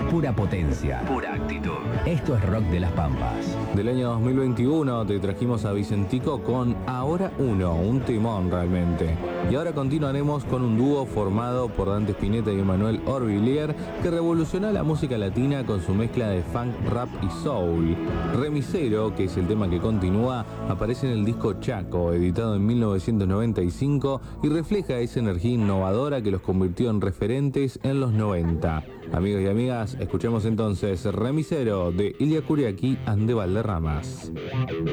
pura potencia, pura actitud. Esto es Rock de las Pampas. Del año 2021 te trajimos a Vicentico con Ahora Uno, un timón realmente. Y ahora continuaremos con un dúo formado por Dante Spinetta y Emanuel Orvillier que revolucionó la música latina con su mezcla de funk, rap y soul. Remisero, que es el tema que continúa, aparece en el disco Chaco, editado en 1995 y refleja esa energía innovadora que los convirtió en referentes en los 90. Amigos y amigas, escuchemos entonces Remisero de Ilia Kuriaki and de Valderramas.